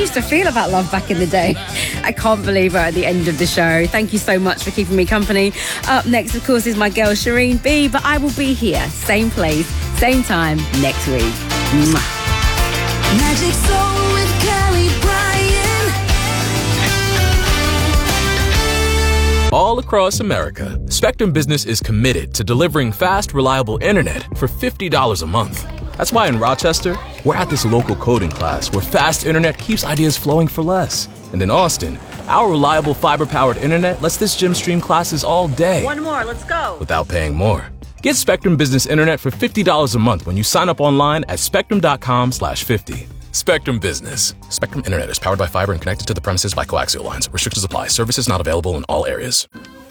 used to feel about love back in the day. I can't believe we're at the end of the show. Thank you so much for keeping me company. Up next, of course, is my girl Shireen B, but I will be here, same place, same time next week. Mwah. Magic Soul with Kelly Bryan. All across America, Spectrum Business is committed to delivering fast, reliable internet for $50 a month. That's why in Rochester, we're at this local coding class where fast internet keeps ideas flowing for less. And in Austin, our reliable fiber-powered internet lets this gym stream classes all day. One more, let's go. Without paying more. Get Spectrum Business Internet for $50 a month when you sign up online at spectrum.com/50. Spectrum Business. Spectrum Internet is powered by fiber and connected to the premises by coaxial lines. Restrictions apply. Services not available in all areas.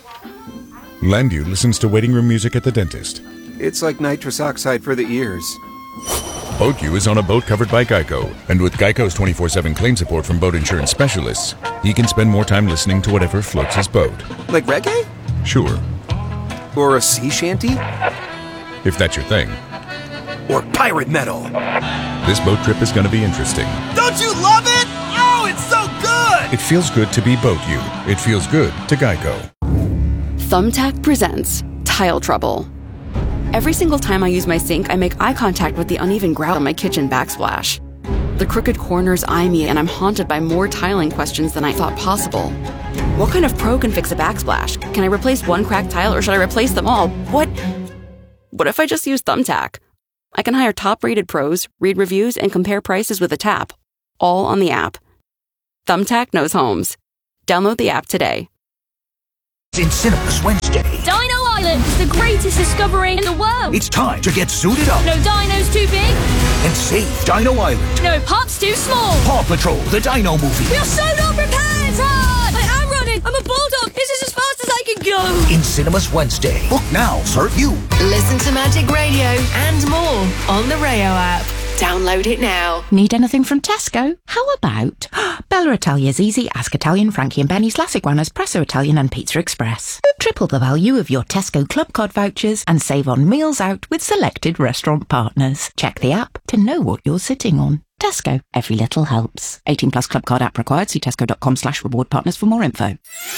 Landu listens to waiting room music at the dentist. It's like nitrous oxide for the ears. BoatU is on a boat covered by Geico. And with Geico's 24/7 claim support from boat insurance specialists, he can spend more time listening to whatever floats his boat. Like reggae? Sure. Or a sea shanty? If that's your thing. Or pirate metal? This boat trip is going to be interesting. Don't you love it? Oh, it's so good! It feels good to be BoatU. It feels good to Geico. Thumbtack presents Tile Trouble. Every single time I use my sink, I make eye contact with the uneven grout on my kitchen backsplash. The crooked corners eye me, and I'm haunted by more tiling questions than I thought possible. What kind of pro can fix a backsplash? Can I replace one cracked tile, or should I replace them all? What if I just use Thumbtack? I can hire top-rated pros, read reviews, and compare prices with a tap. All on the app. Thumbtack knows homes. Download the app today. In cinemas Wednesday. Dino Island is the greatest discovery in the world. It's time to get suited up. No dino's too big. And save Dino Island. No pups too small. Paw Patrol, the Dino movie. We are so not prepared, Todd! I am running. I'm a bulldog. This is as fast as I can go. In cinemas Wednesday. Book now. Serve you. Listen to Magic Radio and more on the Rayo app. Download it now. Need anything from Tesco? How about Bella Italia's Easy, Ask Italian, Frankie and Benny's, Las Iguanas, Presso Italian and Pizza Express. Triple the value of your Tesco Club Card vouchers and save on meals out with selected restaurant partners. Check the app to know what you're sitting on. Tesco. Every little helps. 18 plus Club Card app required. See tesco.com/reward partners for more info.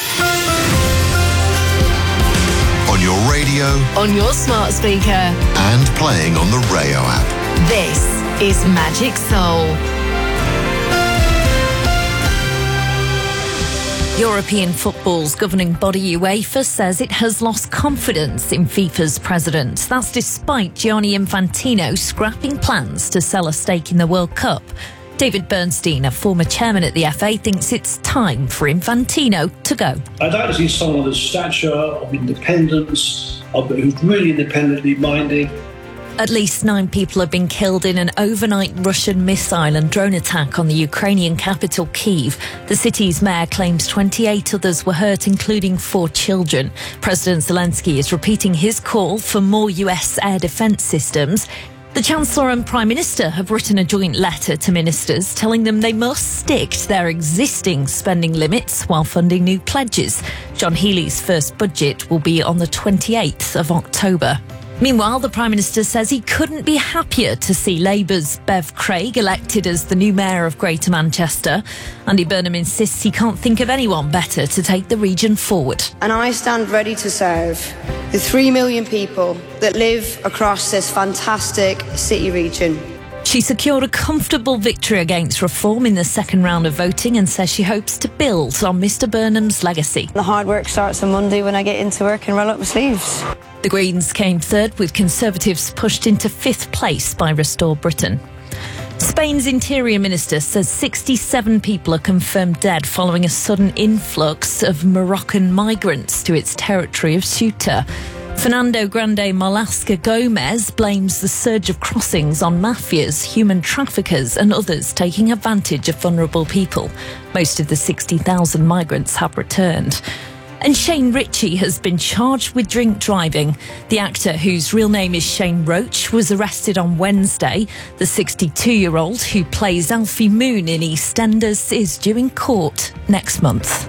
On your radio. On your smart speaker. And playing on the Rayo app. This is Magic Soul. European football's governing body UEFA says it has lost confidence in FIFA's president. That's despite Gianni Infantino scrapping plans to sell a stake in the World Cup. David Bernstein, a former chairman at the FA, thinks it's time for Infantino to go. I'd like to see someone of the stature, of independence, who's really independently minded. At least 9 people have been killed in an overnight Russian missile and drone attack on the Ukrainian capital, Kyiv. The city's mayor claims 28 others were hurt, including 4 children. President Zelensky is repeating his call for more US air defence systems. The Chancellor and Prime Minister have written a joint letter to ministers telling them they must stick to their existing spending limits while funding new pledges. John Healey's first budget will be on the 28th of October. Meanwhile, the Prime Minister says he couldn't be happier to see Labour's Bev Craig elected as the new Mayor of Greater Manchester. Andy Burnham insists he can't think of anyone better to take the region forward. And I stand ready to serve the 3 million people that live across this fantastic city region. She secured a comfortable victory against Reform in the second round of voting and says she hopes to build on Mr Burnham's legacy. The hard work starts on Monday when I get into work and roll up my sleeves. The Greens came third, with Conservatives pushed into 5th place by Restore Britain. Spain's Interior Minister says 67 people are confirmed dead following a sudden influx of Moroccan migrants to its territory of Ceuta. Fernando Grande Marlaska Gomez blames the surge of crossings on mafias, human traffickers and others taking advantage of vulnerable people. Most of the 60,000 migrants have returned. And Shane Ritchie has been charged with drink driving. The actor, whose real name is Shane Roach, was arrested on Wednesday. The 62-year-old, who plays Alfie Moon in EastEnders, is due in court next month.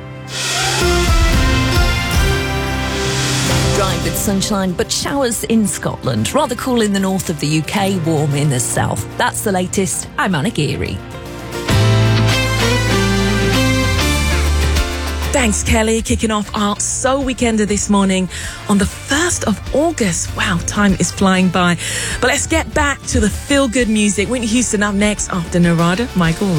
Dry with sunshine, but showers in Scotland. Rather cool in the north of the UK, warm in the south. That's the latest. I'm Anna Geary. Thanks, Kelly. Kicking off our Soul Weekender this morning on the 1st of August. Wow, time is flying by. But let's get back to the feel-good music. Whitney Houston up next after Narada, Michael